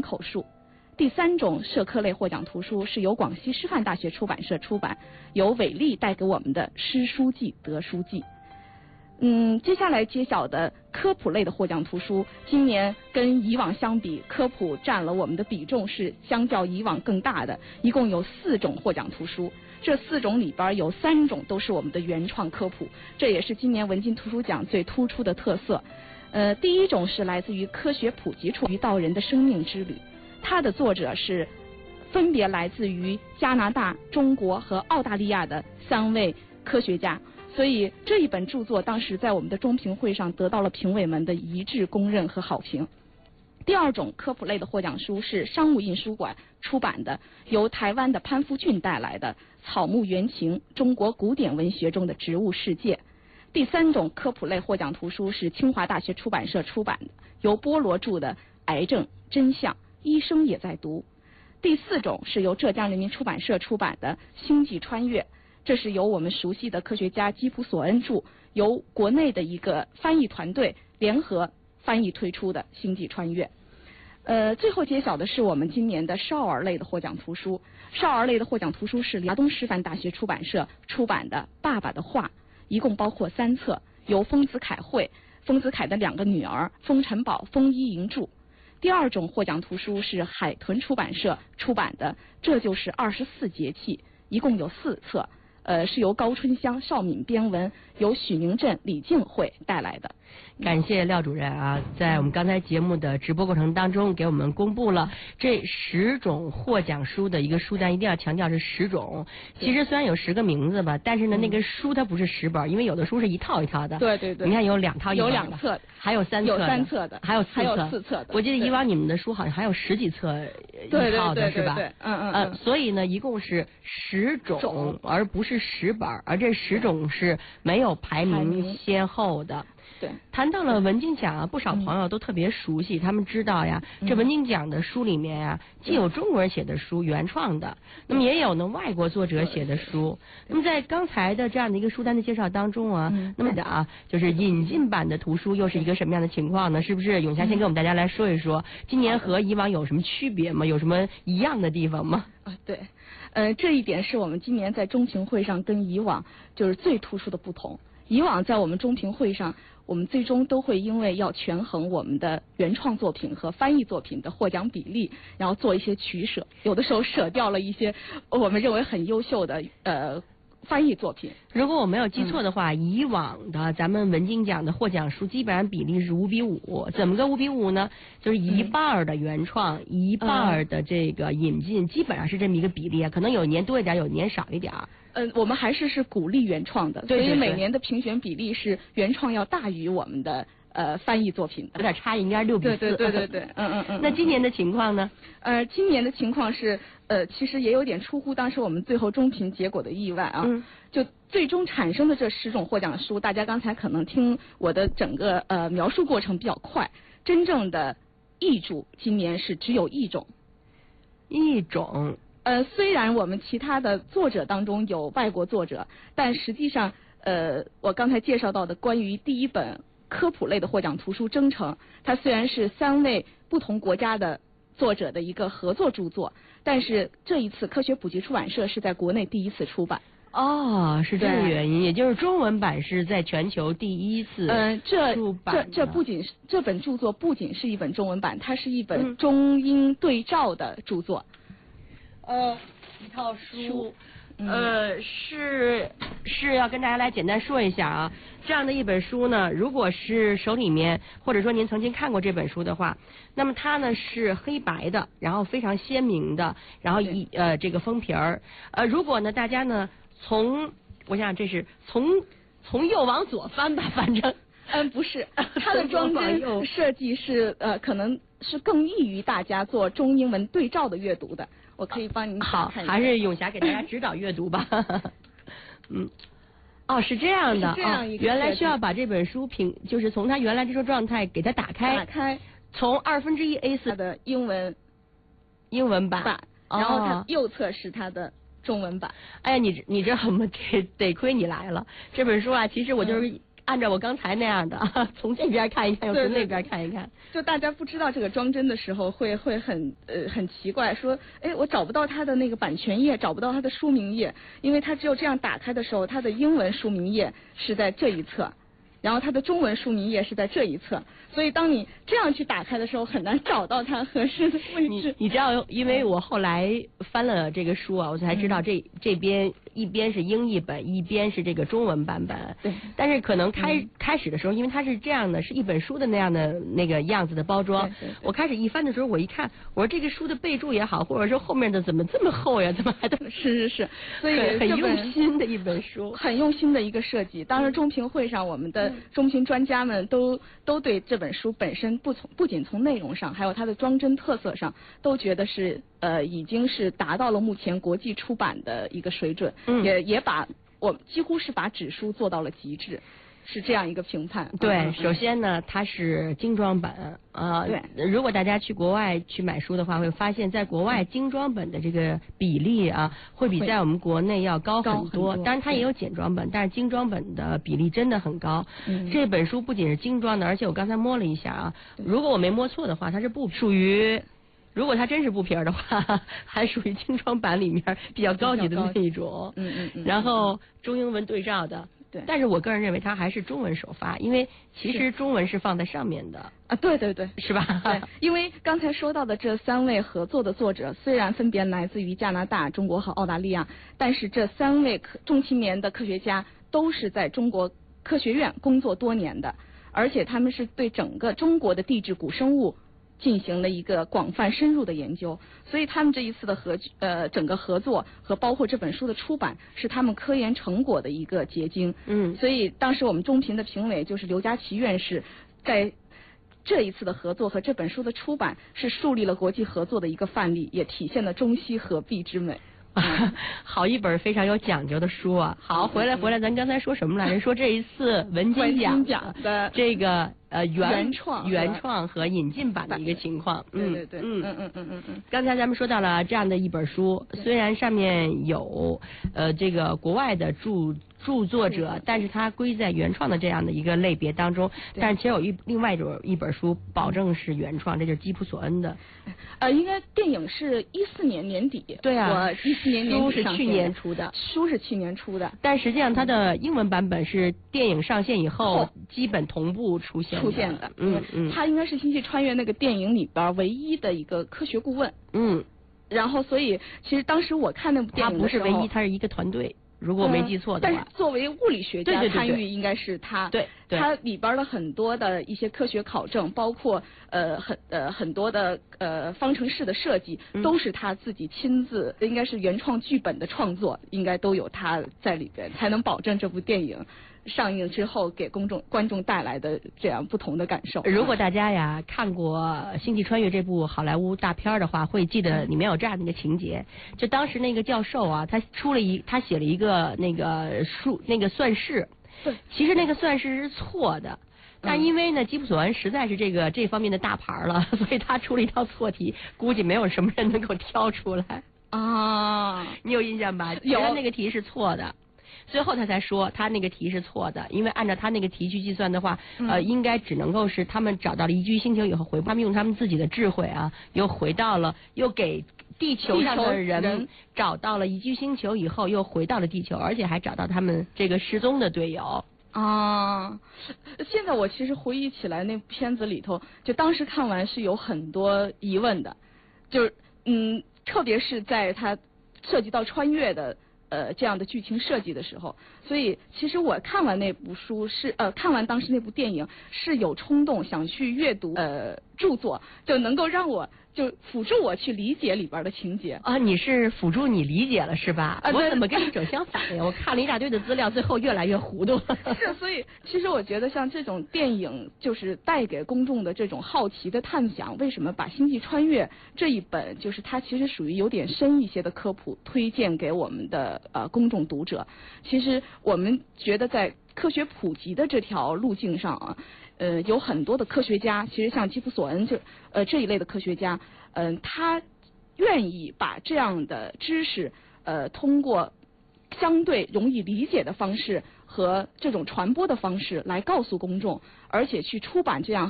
口述。第3种社科类获奖图书是由广西师范大学出版社出版，由韦力带给我们的《诗书记得书记》。接下来揭晓的科普类的获奖图书，今年跟以往相比，科普占了我们的比重是相较以往更大的，一共有4种获奖图书。这4种里边有3种都是我们的原创科普，这也是今年文津图书奖最突出的特色。第1种是来自于科学普及处于道人的生命之旅，它的作者是分别来自于加拿大、中国和澳大利亚的3位科学家，所以这一本著作当时在我们的中评会上得到了评委们的一致公认和好评。第2种科普类的获奖书是商务印书馆出版的，由台湾的潘夫俊带来的《草木原情：中国古典文学中的植物世界》。第3种科普类获奖图书是清华大学出版社出版的，由波罗著的《癌症真相：医生也在读》。第4种是由浙江人民出版社出版的《星际穿越》，这是由我们熟悉的科学家基普索恩著，由国内的一个翻译团队联合翻译推出的《星际穿越》。最后揭晓的是我们今年的少儿类的获奖图书。少儿类的获奖图书是辽东师范大学出版社出版的《爸爸的话》，一共包括3册，由丰子恺绘，丰子恺的2个女儿丰臣宝、丰一莹著。第2种获奖图书是海豚出版社出版的《这就是24节气》，一共有4册，是由高春香、邵敏编文，由许明镇、李静慧带来的。 感谢廖主任啊，在我们刚才节目的直播过程当中，给我们公布了这10种获奖书的一个书单，一定要强调是10种。其实虽然有10个名字吧，但是呢，那个书它不是10本，因为有的书是一套一套的。 对对对。 你看有2套一本的， 有2册， 还有3册的， 有3册的， 还有4 册的。 我记得以往你们的书好像还有10几册一套的，是吧？ 对， 所以呢，一共是10种，而不是10本，而这10种是没有排名先后的。 对， 谈到了文津奖啊，不少朋友都特别熟悉，他们知道呀，这文津奖的书里面呀，既有中国人写的书原创的，那么也有呢外国作者写的书。那么在刚才的这样的一个书单的介绍当中啊，那么就是引进版的图书又是一个什么样的情况呢？是不是永霞先跟我们大家来说一说，今年和以往有什么区别吗？有什么一样的地方吗？ 对，这一点是我们今年在中评会上跟以往就是最突出的不同。以往在我们中评会上，我们最终都会因为要权衡我们的原创作品和翻译作品的获奖比例，然后做一些取舍，有的时候舍掉了一些我们认为很优秀的翻译作品。 如果我没有记错的话，以往的咱们文津奖的获奖书基本上比例是5比5，怎么个5比5呢？就是一半的原创，一半的这个引进，基本上是这么一个比例啊，可能有年多一点，有年少一点。 我们还是鼓励原创的，所以每年的评选比例是原创要大于我们的翻译作品的， 有点差异，应该是6比4。 对， 那今年的情况呢？ 今年的情况是其实也有点出乎当时我们最后中评结果的意外啊。就最终产生的这10种获奖书，大家刚才可能听我的整个描述过程比较快，真正的译著今年是只有1种。 1种。 虽然我们其他的作者当中有外国作者，但实际上我刚才介绍到的关于第1本科普类的获奖图书《征程》，它虽然是3位不同国家的作者的一个合作著作，但是这一次科学普及出版社是在国内第1次出版。 哦，是这个原因，也就是中文版是在全球第1次出版。 这本著作不仅是一本中文版，它是一本中英对照的著作。 一套书，是要跟大家来简单说一下啊。这样的一本书呢，如果是手里面或者说您曾经看过这本书的话，那么它呢是黑白的，然后非常鲜明的，然后这个封皮儿。如果呢大家呢我想这是从右往左翻吧，反正。 不是，它的装帧设计是可能是更易于大家做中英文对照的阅读的。我可以帮您好，还是永霞给大家指导阅读吧。是这样的，原来需要把这本书就是从它原来这种状态给它打开，从1/2 A4 的英文版，然后它右侧是它的中文版。 哎呀，你这得亏你来了。这本书啊，其实我就是按照我刚才那样的，从这边看一看，又从那边看一看。 就大家不知道这个装帧的时候会很奇怪，说我找不到它的那个版权页，找不到它的书名页，因为它只有这样打开的时候，它的英文书名页是在这一侧。然后它的中文书名页是在这一侧，所以当你这样去打开的时候，很难找到它合适的位置。 你知道，因为我后来翻了这个书啊，我才知道这边一边是英译本，一边是这个中文版本。 对。 但是可能开始的时候，因为它是这样的，是一本书的那样的那个样子的包装。 对。 我开始一翻的时候，我一看，我说这个书的备注也好，或者说后面的怎么这么厚呀？怎么还都是，所以很用心的一本书， 很用心的一个设计。当时中评会上，我们的中评专家们都对这本书本身不仅从内容上，还有它的装帧特色上，都觉得是已经是达到了目前国际出版的一个水准，也把我几乎是把纸书做到了极致。是这样一个评判。 对，首先呢，它是精装本对。 如果大家去国外去买书的话，会发现在国外精装本的这个比例啊，会比在我们国内要高很多。当然，它也有简装本，但是精装本的比例真的很高。这本书不仅是精装的，而且我刚才摸了一下啊，如果我没摸错的话，它是不属于。如果它真是布皮儿的话，还属于精装版里面比较高级的那一种。然后中英文对照的。 对。 但是我个人认为它还是中文首发，因为其实中文是放在上面的。 啊，对， 是吧？ 对，因为刚才说到的这3位合作的作者，虽然分别来自于加拿大、中国和澳大利亚，但是这3位中青年的科学家都是在中国科学院工作多年的，而且他们是对整个中国的地质古生物进行了一个广泛深入的研究，所以他们这一次的整个合作和包括这本书的出版，是他们科研成果的一个结晶。所以当时我们中评的评委就是刘佳琪院士，在这一次的合作和这本书的出版，是树立了国际合作的一个范例，也体现了中西合璧之美。 好一本非常有讲究的书啊！好，回来，咱刚才说什么来着？说这一次文金奖的这个原创和引进版的一个情况。 对。 刚才咱们说到了这样的一本书，虽然上面有这个国外的著作者，但是它归在原创的这样的一个类别当中。但是其实有另外一本书保证是原创，这就是基普索恩的。 应该电影是14年年底。 对啊， 我14年年底书是去年出的。 书是去年出的， 但实际上它的英文版本是电影上线以后基本同步出现的。 他应该是《星际穿越》那个电影里边唯一的一个科学顾问。然后所以其实当时我看那部电影的时候， 他不是唯一，他是一个团队。如果我没记错的话， 但是作为物理学家参与应该是他。 对， 他里边的很多的一些科学考证，包括很多的方程式的设计，都是他自己亲自，应该是原创剧本的创作，应该都有他在里边，才能保证这部电影上映之后给观众带来的这样不同的感受。 如果大家呀看过《星际穿越》这部好莱坞大片的话，会记得里面有这样的一个情节，就当时那个教授啊，他写了一个那个算式， 对， 其实那个算式是错的。但因为呢，基普索恩实在是这方面的大牌了，所以他出了一道错题，估计没有什么人能够挑出来啊。 你有印象吧？ 有， 那个题是错的。最后他才说他那个题是错的，因为按照他那个题去计算的话，应该只能够是他们找到了宜居星球以后他们用他们自己的智慧啊，又给地球上的人找到了宜居星球以后，又回到了地球，而且还找到他们这个失踪的队友。 现在我其实回忆起来那片子里头，就当时看完是有很多疑问的，就是特别是在它涉及到穿越的这样的剧情设计的时候，所以其实我看完那部书看完当时那部电影是有冲动想去阅读著作，就能够让我就辅助我去理解里边的情节啊。你是辅助你理解了是吧？我怎么跟你整相反呀？我看了一大堆的资料，最后越来越糊涂。 是，所以其实我觉得像这种电影就是带给公众的这种好奇的探想，为什么把《星际穿越》这一本就是它其实属于有点深一些的科普推荐给我们的公众读者？其实我们觉得在科学普及的这条路径上啊。有很多的科学家，其实像基普索恩这一类的科学家，他愿意把这样的知识通过相对容易理解的方式和这种传播的方式来告诉公众，而且去出版这样